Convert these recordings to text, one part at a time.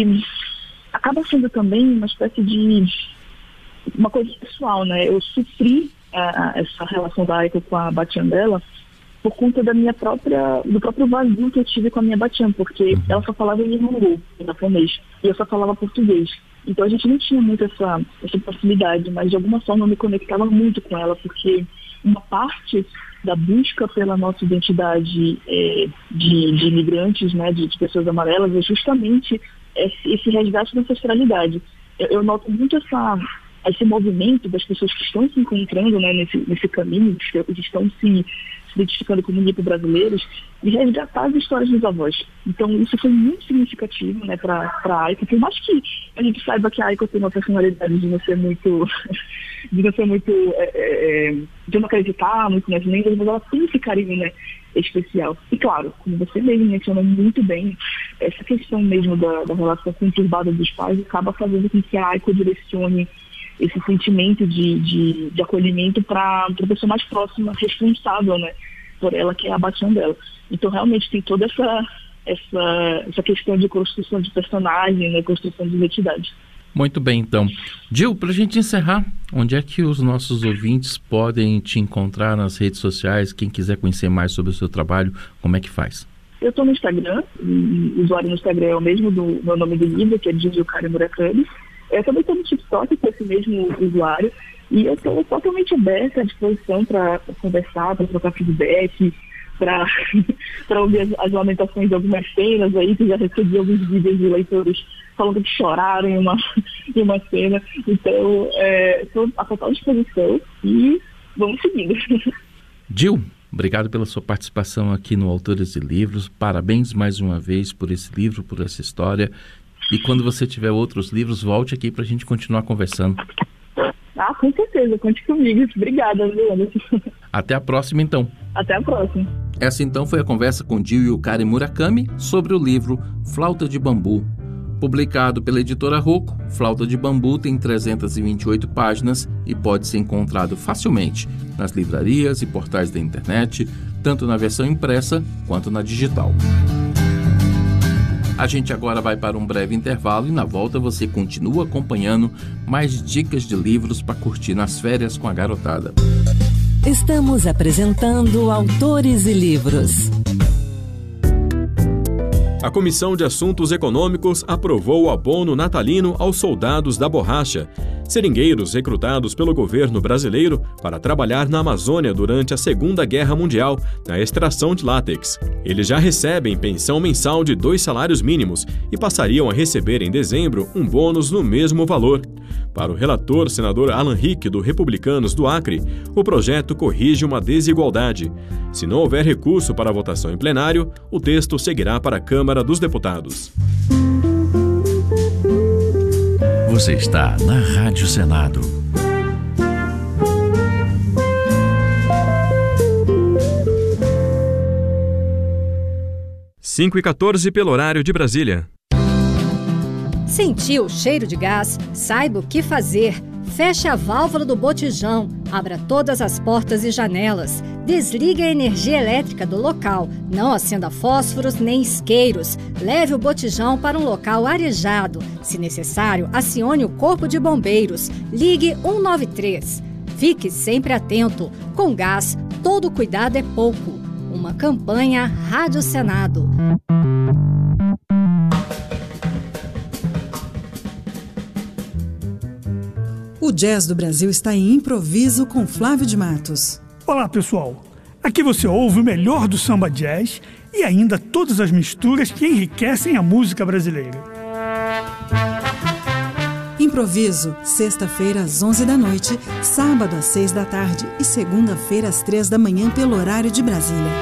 que acaba sendo também uma espécie de uma coisa pessoal, né? Eu sofri essa relação da Aiko com a Batian dela por conta do próprio vazio que eu tive com a minha Batian, porque ela só falava em Nihongo, em japonês, e eu só falava português. Então a gente não tinha muito essa proximidade, mas de alguma forma eu me conectava muito com ela, porque uma parte da busca pela nossa identidade de imigrantes, né, de pessoas amarelas, é justamente esse resgate da ancestralidade. Eu noto muito esse movimento das pessoas que estão se encontrando, né, nesse caminho, que estão se identificando como nipo-brasileiros, e resgatar as histórias dos avós. Então isso foi muito significativo, né, para a Aiko, por mais que a gente saiba que a Aiko tem uma personalidade de não ser muito de não acreditar muito nas lendas, mas ela tem esse carinho, né, especial. E claro, como você mesmo mencionou muito bem, essa questão mesmo da relação conturbada dos pais acaba fazendo com que a Aiko direcione esse sentimento de acolhimento para a pessoa mais próxima, responsável, né, por ela, que é a Batian dela. Então realmente tem toda essa questão de construção de personagem, né, construção de identidade. Muito bem, então. Gil, para a gente encerrar, onde é que os nossos ouvintes podem te encontrar nas redes sociais? Quem quiser conhecer mais sobre o seu trabalho, como é que faz? Eu estou no Instagram, o usuário no Instagram é o mesmo do meu nome do livro, que é Gil Kari Murakami. Eu também estou no TikTok com esse mesmo usuário, e eu estou totalmente aberta, à disposição para conversar, para trocar feedback, para ouvir as lamentações de algumas cenas aí, que já recebi alguns vídeos de leitores falando que choraram em uma cena. Então, estou à total disposição e vamos seguindo. Gil, obrigado pela sua participação aqui no Autores de Livros. Parabéns mais uma vez por esse livro, por essa história. E quando você tiver outros livros, volte aqui para a gente continuar conversando. Ah, com certeza. Conte comigo. Obrigada, Anderson. Até a próxima, então. Até a próxima. Essa, então, foi a conversa com Gil Kari Murakami sobre o livro Flauta de Bambu. Publicado pela editora Rocco, Flauta de Bambu tem 328 páginas e pode ser encontrado facilmente nas livrarias e portais da internet, tanto na versão impressa quanto na digital. A gente agora vai para um breve intervalo e na volta você continua acompanhando mais dicas de livros para curtir nas férias com a garotada. Estamos apresentando Autores e Livros. A Comissão de Assuntos Econômicos aprovou o abono natalino aos soldados da borracha, seringueiros recrutados pelo governo brasileiro para trabalhar na Amazônia durante a Segunda Guerra Mundial, na extração de látex. Eles já recebem pensão mensal de 2 salários mínimos e passariam a receber em dezembro um bônus no mesmo valor. Para o relator, senador Alan Rick, do Republicanos do Acre, o projeto corrige uma desigualdade. Se não houver recurso para a votação em plenário, o texto seguirá para a Câmara dos Deputados. Você está na Rádio Senado. Cinco e 14 pelo horário de Brasília. Sentiu o cheiro de gás? Saiba o que fazer. Feche a válvula do botijão, abra todas as portas e janelas, desligue a energia elétrica do local, não acenda fósforos nem isqueiros, leve o botijão para um local arejado. Se necessário, acione o Corpo de Bombeiros, ligue 193. Fique sempre atento, com gás, todo cuidado é pouco. Uma campanha Rádio Senado. O Jazz do Brasil está em improviso com Flávio de Matos. Olá, pessoal. Aqui você ouve o melhor do samba jazz e ainda todas as misturas que enriquecem a música brasileira. Improviso, sexta-feira às 11 da noite, sábado às 6 da tarde e segunda-feira às 3 da manhã pelo horário de Brasília.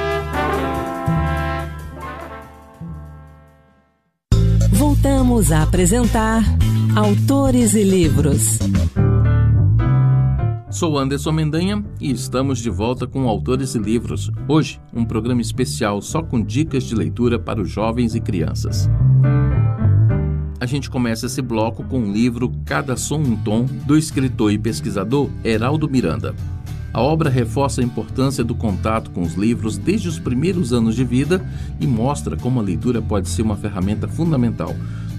Voltamos a apresentar Autores e Livros. Sou Anderson Mendanha e estamos de volta com Autores e Livros. Hoje, um programa especial só com dicas de leitura para os jovens e crianças. A gente começa esse bloco com o livro Cada Som um Tom, do escritor e pesquisador Heraldo Miranda. A obra reforça a importância do contato com os livros desde os primeiros anos de vida e mostra como a leitura pode ser uma ferramenta fundamental